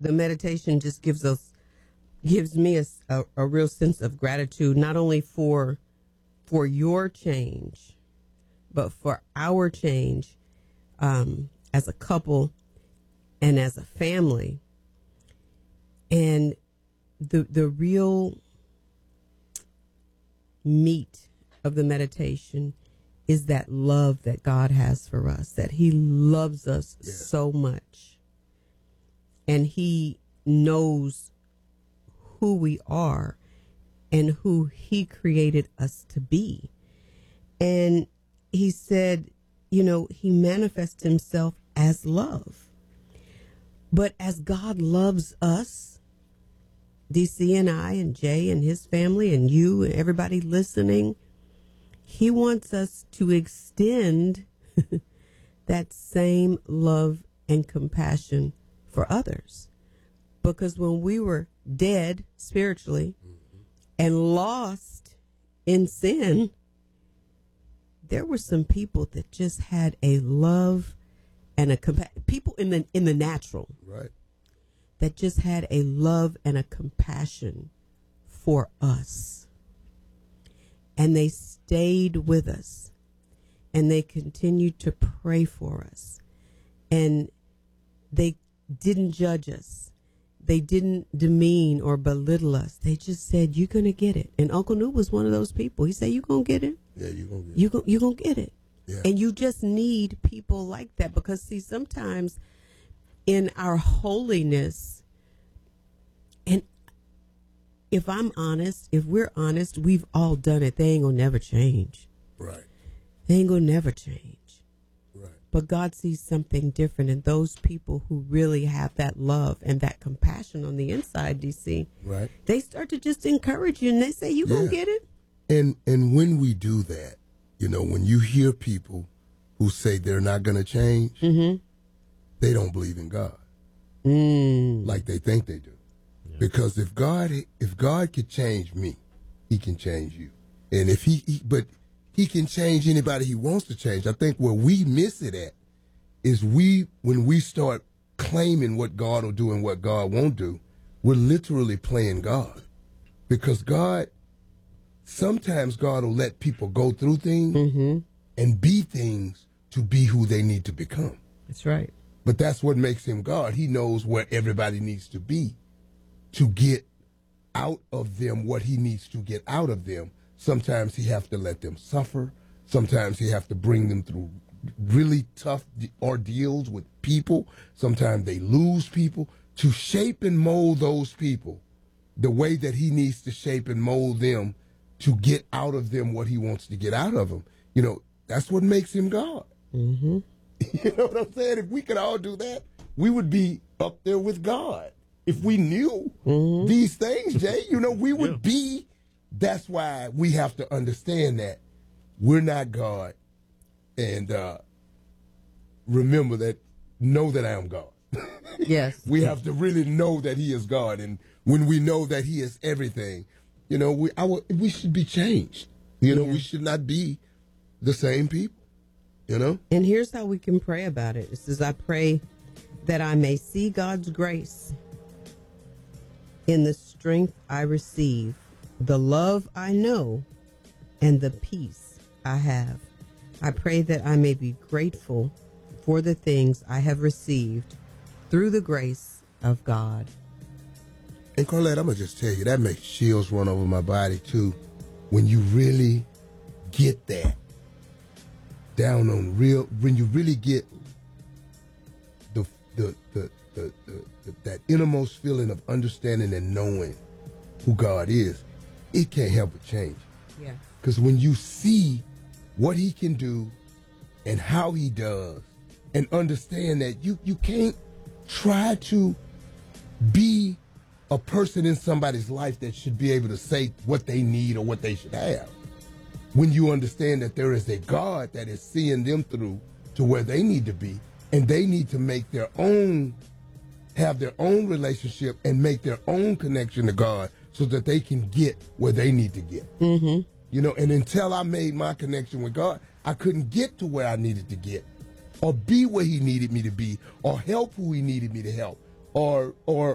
the meditation just gives me a real sense of gratitude, not only for your change, but for our change as a couple and as a family. And the real meat of the meditation is that love that God has for us, that he loves us so much. And he knows who we are and who he created us to be. And he said, he manifests himself as love. But as God loves us, DC and I and Jay and his family and you and everybody listening, he wants us to extend that same love and compassion for others. Because when we were dead spiritually and lost in sin, there were some people that just had a love and a people in the natural, right, that just had a love and a compassion for us. And they stayed with us, and they continued to pray for us, and they didn't judge us. They didn't demean or belittle us. They just said, "You're going to get it." And Uncle New was one of those people. He said, "You're going to get it." Yeah, you're going to get it. You're going to get it. Yeah. And you just need people like that, because, see, sometimes in our holiness, and if I'm honest, if we're honest, we've all done it. They ain't going to never change. Right. They ain't going to never change. Right. But God sees something different in those people who really have that love and that compassion on the inside, DC. Right. They start to just encourage you, and they say, "You gonna get it." And when we do that, when you hear people who say they're not going to change, they don't believe in God like they think they do. Yeah. Because if God could change me, he can change you. And if but he can change anybody he wants to change. I think where we miss it at is when we start claiming what God will do and what God won't do, we're literally playing God. Because sometimes God will let people go through things and be things to be who they need to become. That's right. But that's what makes him God. He knows where everybody needs to be to get out of them what he needs to get out of them. Sometimes he has to let them suffer. Sometimes he has to bring them through really tough ordeals with people. Sometimes they lose people to shape and mold those people the way that he needs to shape and mold them to get out of them what he wants to get out of them. That's what makes him God. You know what I'm saying? If we could all do that, we would be up there with God. If we knew these things, Jay, we would be. That's why we have to understand that we're not God. And remember that, know that I am God. Yes. We have to really know that he is God. And when we know that he is everything, we should be changed. We should not be the same people, And here's how we can pray about it. It says, "I pray that I may see God's grace in the strength I receive, the love I know, and the peace I have. I pray that I may be grateful for the things I have received through the grace of God." And Carlette, I'm going to just tell you, that makes chills run over my body, too. When you really get that down on when you really get that innermost feeling of understanding and knowing who God is, it can't help but change. Yeah. Because when you see what he can do and how he does, and understand that you can't try to be a person in somebody's life that should be able to say what they need or what they should have. When you understand that there is a God that is seeing them through to where they need to be, and they need to have their own relationship and make their own connection to God so that they can get where they need to get. And until I made my connection with God, I couldn't get to where I needed to get, or be where he needed me to be, or help who he needed me to help, or